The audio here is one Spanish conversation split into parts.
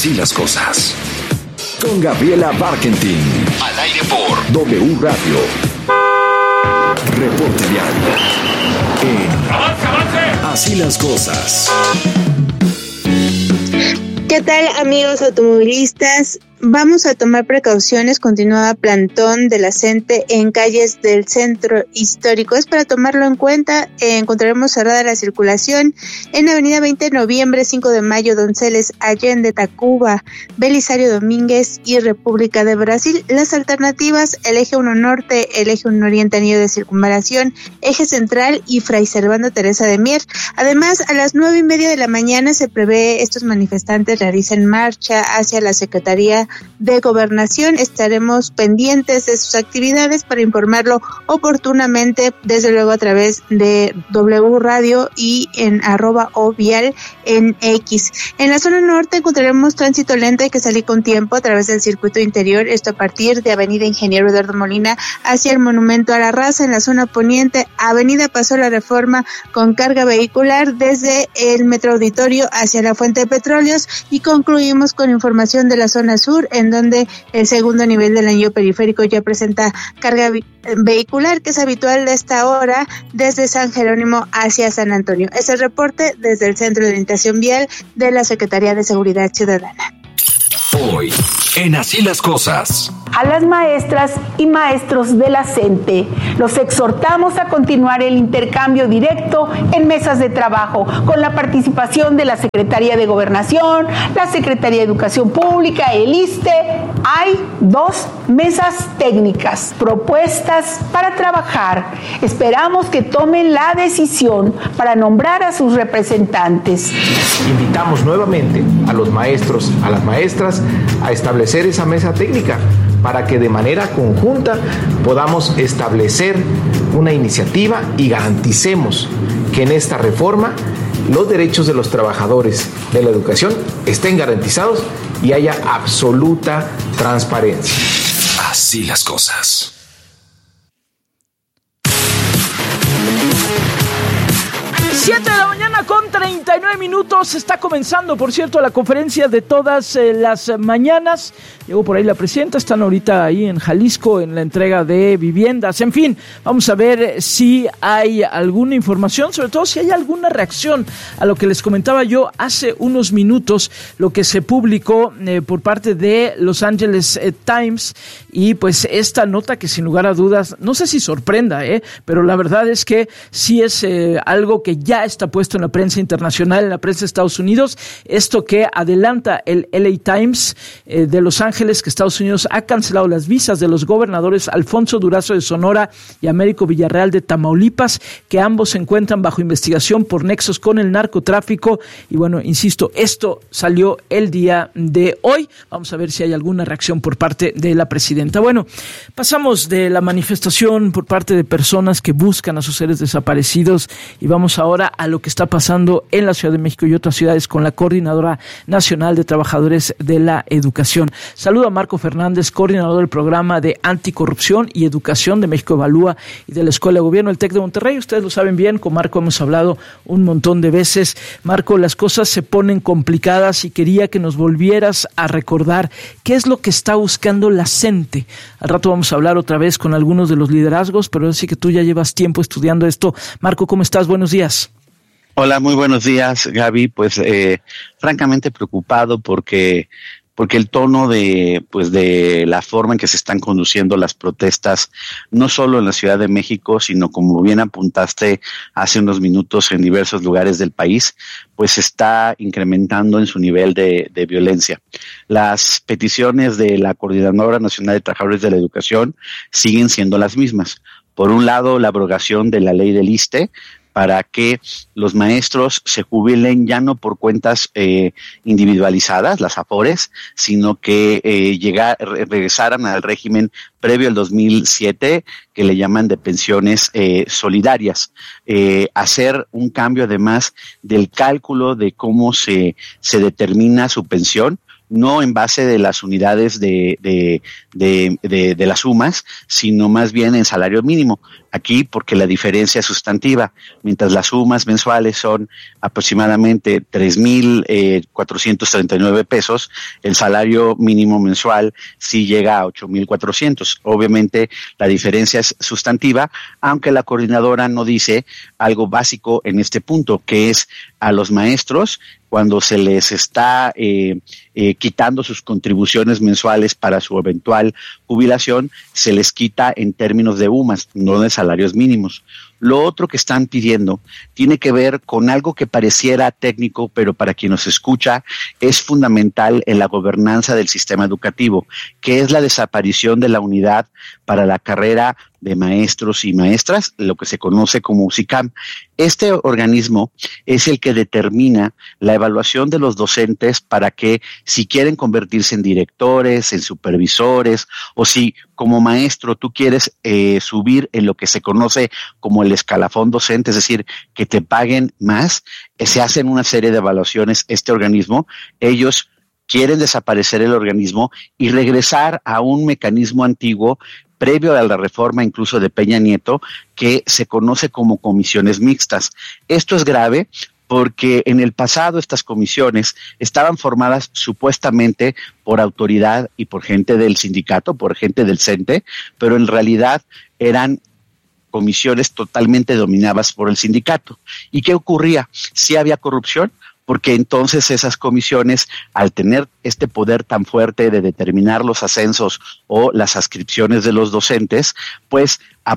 Así las cosas. Con Gabriela Barkentin. Al aire por W Radio. Reporte diario. En Así las cosas. ¿Qué tal, amigos automovilistas? Vamos a tomar precauciones. Continúa plantón de la CENTE en calles del centro histórico. Es para tomarlo en cuenta. Encontraremos cerrada la circulación en Avenida 20 de Noviembre, 5 de Mayo, Donceles, Allende, Tacuba, Belisario Domínguez y República de Brasil. Las alternativas: el eje 1 Norte, el eje 1 Oriente, anillo de circunvalación, eje central y Fray Servando Teresa de Mier. Además, a las 9:30 de la mañana se prevé estos manifestantes realicen marcha hacia la Secretaría de Gobernación. Estaremos pendientes de sus actividades para informarlo oportunamente, desde luego a través de W Radio y en @ovial en X. En la zona norte encontraremos tránsito lento, hay que salir con tiempo a través del circuito interior, esto a partir de Avenida Ingeniero Eduardo Molina hacia el Monumento a la Raza. En la zona poniente, Avenida Paso la Reforma con carga vehicular desde el Metro Auditorio hacia la Fuente de Petróleos, y concluimos con información de la zona sur, en donde el segundo nivel del anillo periférico ya presenta carga vehicular, que es habitual de esta hora desde San Jerónimo hacia San Antonio. Es el reporte desde el Centro de Orientación Vial de la Secretaría de Seguridad Ciudadana. Hoy, en Así las cosas. A las maestras y maestros de la CENTE los exhortamos a continuar el intercambio directo en mesas de trabajo con la participación de la Secretaría de Gobernación, la Secretaría de Educación Pública, el ISSSTE. Hay 2 mesas técnicas propuestas para trabajar. Esperamos que tomen la decisión para nombrar a sus representantes. Invitamos nuevamente a los maestros, a las maestras, a establecer esa mesa técnica para que de manera conjunta podamos establecer una iniciativa y garanticemos que en esta reforma los derechos de los trabajadores de la educación estén garantizados y haya absoluta transparencia. Así las cosas. Siete de la mañana con 39 minutos. Está comenzando, por cierto, la conferencia de todas las mañanas. Llegó por ahí la presidenta, están ahorita ahí en Jalisco en la entrega de viviendas. En fin, vamos a ver si hay alguna información, sobre todo si hay alguna reacción a lo que les comentaba yo hace unos minutos, lo que se publicó por parte de Los Angeles Times, y pues esta nota que sin lugar a dudas, no sé si sorprenda, pero la verdad es que sí es algo que ya está puesto en la prensa internacional, en la prensa de Estados Unidos. Esto que adelanta el LA Times de Los Ángeles, que Estados Unidos ha cancelado las visas de los gobernadores Alfonso Durazo de Sonora y Américo Villarreal de Tamaulipas, que ambos se encuentran bajo investigación por nexos con el narcotráfico. Y bueno, insisto, esto salió el día de hoy. Vamos a ver si hay alguna reacción por parte de la presidenta. Bueno, pasamos de la manifestación por parte de personas que buscan a sus seres desaparecidos y vamos ahora a lo que está pasando en la Ciudad de México y otras ciudades con la Coordinadora Nacional de Trabajadores de la Educación. Saludo a Marco Fernández, coordinador del programa de Anticorrupción y Educación de México Evalúa y de la Escuela de Gobierno del TEC de Monterrey. Ustedes lo saben bien, con Marco hemos hablado un montón de veces. Marco, las cosas se ponen complicadas y quería que nos volvieras a recordar qué es lo que está buscando la CENTE. Al rato vamos a hablar otra vez con algunos de los liderazgos, pero sí que tú ya llevas tiempo estudiando esto. Marco, ¿cómo estás? Buenos días. Hola, muy buenos días, Gaby. Pues francamente preocupado porque el tono de la forma en que se están conduciendo las protestas, no solo en la Ciudad de México, sino como bien apuntaste hace unos minutos en diversos lugares del país, pues está incrementando en su nivel de violencia. Las peticiones de la Coordinadora Nacional de Trabajadores de la Educación siguen siendo las mismas. Por un lado, la abrogación de la ley del ISSSTE, para que los maestros se jubilen ya no por cuentas individualizadas, las AFORES, sino que regresaran al régimen previo al 2007, que le llaman de pensiones solidarias. Hacer un cambio además del cálculo de cómo se determina su pensión, no en base de las unidades de las sumas, sino más bien en salario mínimo. aquí porque la diferencia es sustantiva. Mientras las sumas mensuales son aproximadamente 3,439 pesos, el salario mínimo mensual sí llega a 8,400. Obviamente la diferencia es sustantiva, aunque la coordinadora no dice algo básico en este punto, que es a los maestros, cuando se les está quitando sus contribuciones mensuales para su eventual jubilación, se les quita en términos de UMAS, no de salarios mínimos. Lo otro que están pidiendo tiene que ver con algo que pareciera técnico, pero para quien nos escucha es fundamental en la gobernanza del sistema educativo, que es la desaparición de la unidad para la carrera de maestros y maestras, lo que se conoce como USICAM. Este organismo es el que determina la evaluación de los docentes para que, si quieren convertirse en directores, en supervisores, o si como maestro tú quieres subir en lo que se conoce como el escalafón docente, es decir, que te paguen más, se hacen una serie de evaluaciones. Este organismo, ellos quieren desaparecer el organismo y regresar a un mecanismo antiguo previo a la reforma incluso de Peña Nieto, que se conoce como comisiones mixtas. Esto es grave porque en el pasado estas comisiones estaban formadas supuestamente por autoridad y por gente del sindicato, por gente del CENTE, pero en realidad eran comisiones totalmente dominadas por el sindicato. ¿Y qué ocurría? Sí había corrupción, porque entonces esas comisiones, al tener este poder tan fuerte de determinar los ascensos o las adscripciones de los docentes, pues a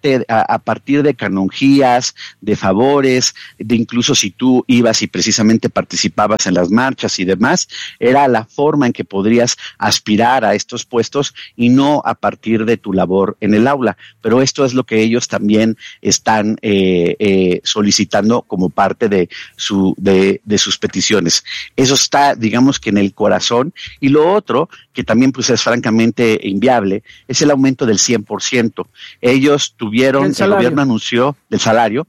partir de canonjías, de favores, de incluso si tú ibas y precisamente participabas en las marchas y demás, era la forma en que podrías aspirar a estos puestos y no a partir de tu labor en el aula. Pero esto es lo que ellos también están solicitando como parte de sus peticiones. Eso está, digamos que en el corazón. Y lo otro, que también pues es francamente inviable, es el aumento del 100%. Ellos tuvieron, el gobierno anunció del salario,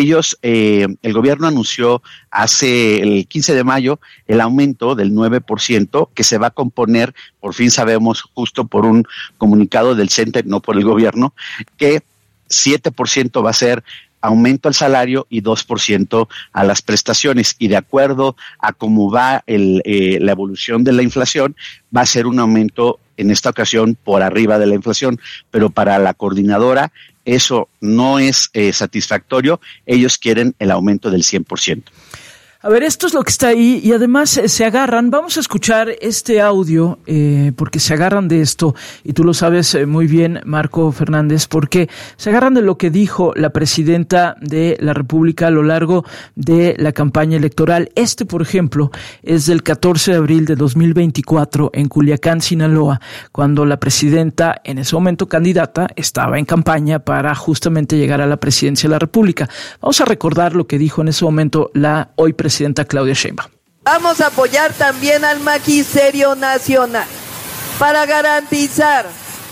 el gobierno anunció hace el 15 de mayo el aumento del 9% que se va a componer, por fin sabemos, justo por un comunicado del CENTE, no por el gobierno, que 7% va a ser aumento al salario y 2% a las prestaciones, y de acuerdo a cómo va la evolución de la inflación, va a ser un aumento en esta ocasión por arriba de la inflación, pero para la coordinadora eso no es satisfactorio. Ellos quieren el aumento del 100%. A ver, esto es lo que está ahí y además se agarran, vamos a escuchar este audio porque se agarran de esto y tú lo sabes muy bien, Marco Fernández, porque se agarran de lo que dijo la presidenta de la República a lo largo de la campaña electoral. Por ejemplo, es del 14 de abril de 2024 en Culiacán, Sinaloa, cuando la presidenta, en ese momento candidata, estaba en campaña para justamente llegar a la presidencia de la República. Vamos a recordar lo que dijo en ese momento la hoy presidenta Claudia Sheinbaum. Vamos a apoyar también al Magisterio Nacional para garantizar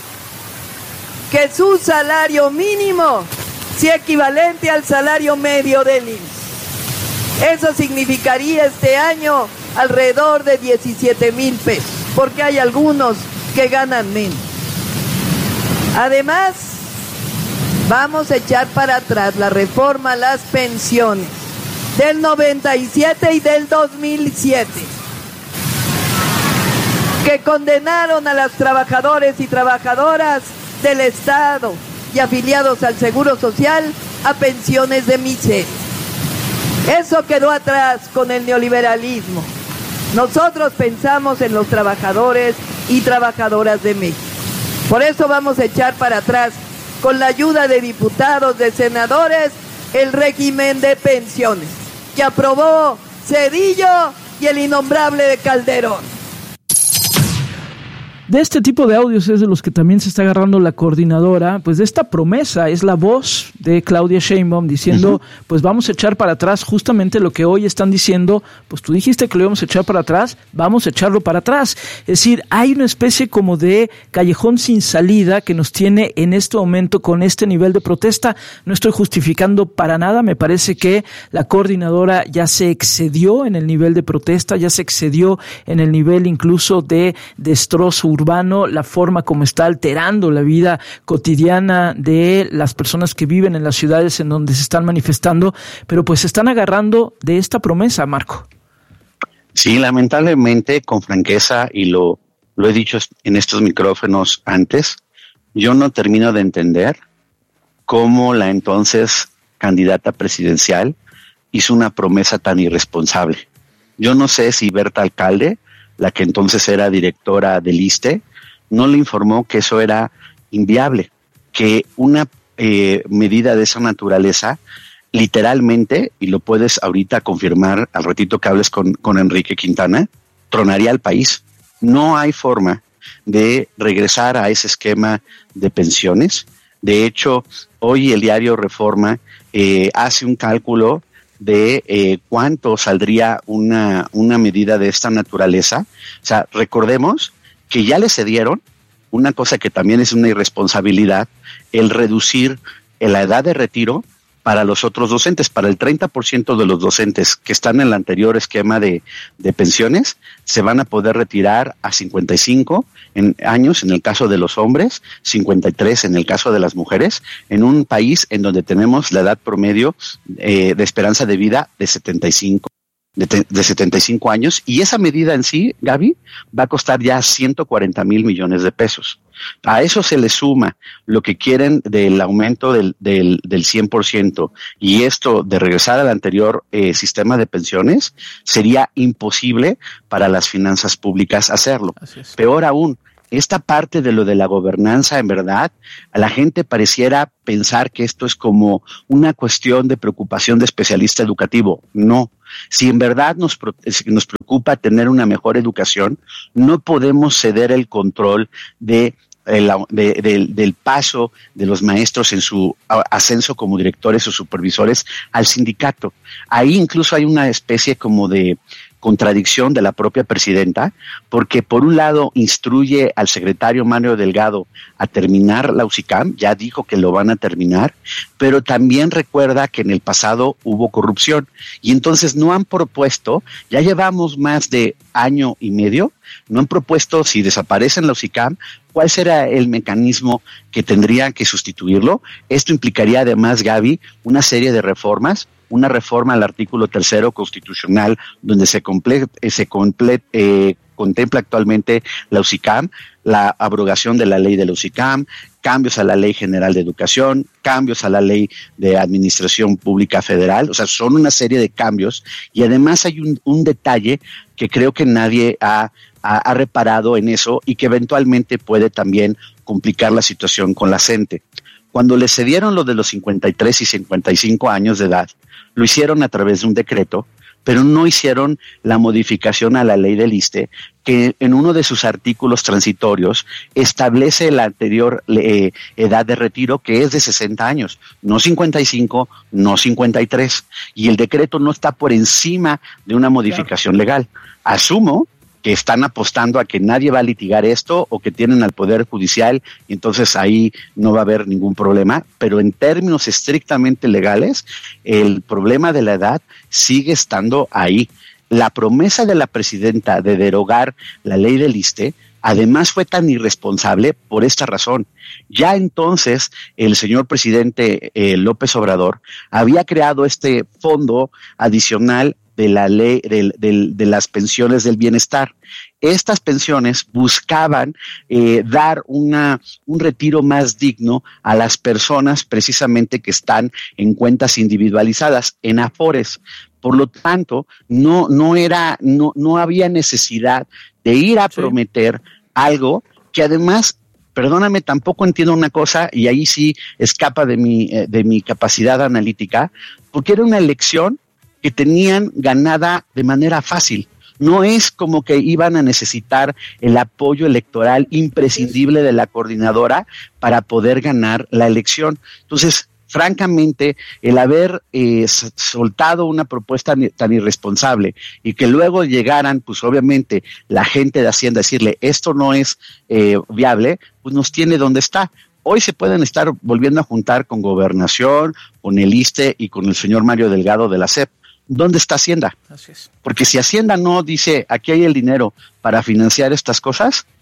que su salario mínimo sea equivalente al salario medio del IMSS. Eso significaría este año alrededor de 17,000 pesos, porque hay algunos que ganan menos. Además, vamos a echar para atrás la reforma a las pensiones del 97 y del 2007, que condenaron a los trabajadores y trabajadoras del Estado y afiliados al Seguro Social a pensiones de miseria. Eso quedó atrás con el neoliberalismo. Nosotros pensamos en los trabajadores y trabajadoras de México. Por eso vamos a echar para atrás, con la ayuda de diputados, de senadores, el régimen de pensiones que aprobó Zedillo y el innombrable de Calderón. De este tipo de audios es de los que también se está agarrando la coordinadora, pues de esta promesa, es la voz de Claudia Sheinbaum diciendo, pues vamos a echar para atrás justamente lo que hoy están diciendo, pues tú dijiste que lo íbamos a echar para atrás, vamos a echarlo para atrás. Es decir, hay una especie como de callejón sin salida que nos tiene en este momento con este nivel de protesta. No estoy justificando para nada, me parece que la coordinadora ya se excedió en el nivel de protesta, ya se excedió en el nivel incluso de destrozo urbano, la forma como está alterando la vida cotidiana de las personas que viven en las ciudades en donde se están manifestando, pero pues se están agarrando de esta promesa, Marco. Sí, lamentablemente, con franqueza, y lo he dicho en estos micrófonos antes, yo no termino de entender cómo la entonces candidata presidencial hizo una promesa tan irresponsable. Yo no sé si Berta Alcalde, la que entonces era directora del ISSSTE, no le informó que eso era inviable, que una medida de esa naturaleza, literalmente, y lo puedes ahorita confirmar al ratito que hables con Enrique Quintana, tronaría al país. No hay forma de regresar a ese esquema de pensiones. De hecho, hoy el diario Reforma hace un cálculo de cuánto saldría una medida de esta naturaleza. O sea, recordemos que ya le cedieron una cosa que también es una irresponsabilidad, el reducir la edad de retiro para los otros docentes, para el 30% de los docentes que están en el anterior esquema de pensiones, se van a poder retirar a 55 años en el caso de los hombres, 53 en el caso de las mujeres, en un país en donde tenemos la edad promedio de esperanza de vida de 75 años, y esa medida en sí, Gaby, va a costar ya 140,000 millones de pesos. A eso se le suma lo que quieren del aumento del 100%, y esto de regresar al anterior sistema de pensiones, sería imposible para las finanzas públicas hacerlo. Peor aún, esta parte de lo de la gobernanza, en verdad, a la gente pareciera pensar que esto es como una cuestión de preocupación de especialista educativo. No. Si en verdad nos preocupa tener una mejor educación, no podemos ceder el control del paso de los maestros en su ascenso como directores o supervisores al sindicato. Ahí incluso hay una especie como de contradicción de la propia presidenta, porque por un lado instruye al secretario Mario Delgado a terminar la UCICAM, ya dijo que lo van a terminar, pero también recuerda que en el pasado hubo corrupción, y entonces no han propuesto, ya llevamos más de año y medio, no han propuesto, si desaparecen la UCICAM, cuál será el mecanismo que tendrían que sustituirlo. Esto implicaría además, Gaby, una serie de reformas, una reforma al artículo 3 constitucional, donde se contempla actualmente la UCICAM, la abrogación de la ley de la UCICAM, cambios a la Ley General de Educación, cambios a la Ley de Administración Pública Federal. O sea, son una serie de cambios, y además hay un detalle que creo que nadie ha reparado en eso, y que eventualmente puede también complicar la situación con la CENTE. Cuando le cedieron lo de los 53 y 55 años de edad, lo hicieron a través de un decreto, pero no hicieron la modificación a la ley del ISSSTE, que en uno de sus artículos transitorios establece la anterior edad de retiro, que es de 60 años, no 55, no 53, y el decreto no está por encima de una modificación legal. Asumo que están apostando a que nadie va a litigar esto, o que tienen al Poder Judicial, y entonces ahí no va a haber ningún problema, pero en términos estrictamente legales, el problema de la edad sigue estando ahí. La promesa de la presidenta de derogar la ley del ISSSTE, además, fue tan irresponsable por esta razón. Ya entonces el señor presidente López Obrador había creado este fondo adicional de la ley de las pensiones del bienestar. Estas pensiones buscaban dar un retiro más digno a las personas precisamente que están en cuentas individualizadas, en Afores. Por lo tanto, no había necesidad de ir a prometer algo que además, perdóname, tampoco entiendo una cosa, y ahí sí escapa de mi capacidad analítica, porque era una elección que tenían ganada de manera fácil. No es como que iban a necesitar el apoyo electoral imprescindible de la coordinadora para poder ganar la elección. Entonces, francamente, el haber soltado una propuesta tan irresponsable, y que luego llegaran, pues obviamente, la gente de Hacienda a decirle esto no es viable, pues nos tiene donde está. Hoy se pueden estar volviendo a juntar con Gobernación, con el ISSSTE y con el señor Mario Delgado de la SEP. ¿Dónde está Hacienda? Así es. Porque si Hacienda no dice aquí hay el dinero para financiar estas cosas,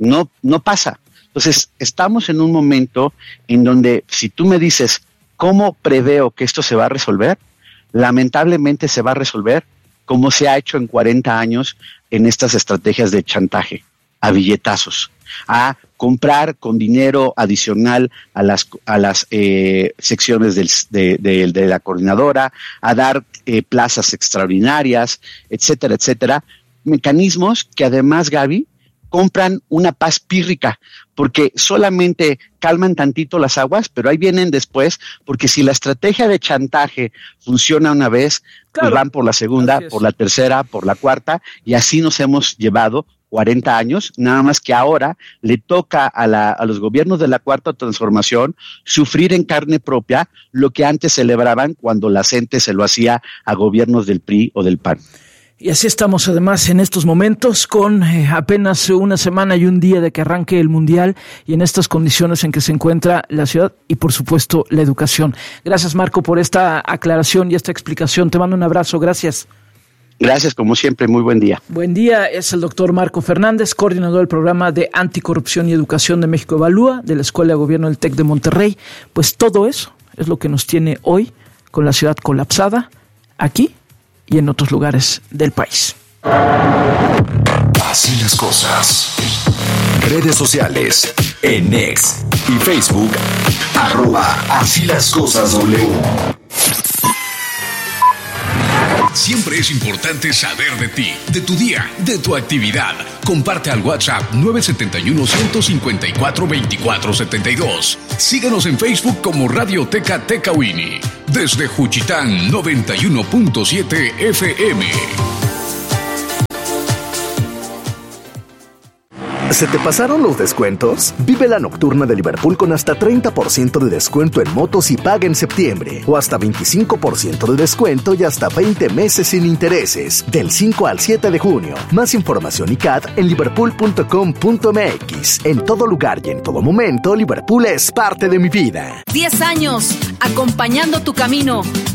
no pasa. Entonces, estamos en un momento en donde si tú me dices, ¿cómo preveo que esto se va a resolver? Lamentablemente se va a resolver como se ha hecho en 40 años en estas estrategias de chantaje, a billetazos, a comprar con dinero adicional a las secciones de la coordinadora, a dar plazas extraordinarias, etcétera, etcétera. Mecanismos que además, Gaby, compran una paz pírrica, porque solamente calman tantito las aguas, pero ahí vienen después, porque si la estrategia de chantaje funciona una vez, claro, pues van por la segunda, por la tercera, por la cuarta, y así nos hemos llevado 40 años, nada más que ahora le toca a los gobiernos de la Cuarta Transformación sufrir en carne propia lo que antes celebraban cuando la gente se lo hacía a gobiernos del PRI o del PAN. Y así estamos además en estos momentos con apenas una semana y un día de que arranque el Mundial y en estas condiciones en que se encuentra la ciudad y por supuesto la educación. Gracias, Marco, por esta aclaración y esta explicación. Te mando un abrazo. Gracias. Gracias, como siempre, muy buen día. Buen día, es el doctor Marco Fernández, coordinador del programa de Anticorrupción y Educación de México Evalúa, de la Escuela de Gobierno del TEC de Monterrey. Pues todo eso es lo que nos tiene hoy con la ciudad colapsada, aquí y en otros lugares del país. Así las cosas. Redes sociales, en X y Facebook, @Así las cosas W. Siempre es importante saber de ti, de tu día, de tu actividad. Comparte al WhatsApp 971-154-2472. Síguenos en Facebook como Radioteca Tecauini. Desde Juchitán, 91.7 FM. ¿Se te pasaron los descuentos? Vive la nocturna de Liverpool con hasta 30% de descuento en motos y paga en septiembre. O hasta 25% de descuento y hasta 20 meses sin intereses. Del 5 al 7 de junio. Más información y CAT en liverpool.com.mx. En todo lugar y en todo momento, Liverpool es parte de mi vida. 10 años, acompañando tu camino.